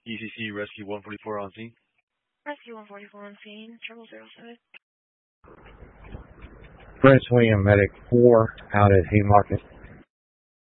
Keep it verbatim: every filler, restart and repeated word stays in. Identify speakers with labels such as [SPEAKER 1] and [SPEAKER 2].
[SPEAKER 1] E C C Rescue one forty-four on scene.
[SPEAKER 2] Rescue one forty-four on scene, triple zero seven.
[SPEAKER 3] Prince William Medic four out at Haymarket.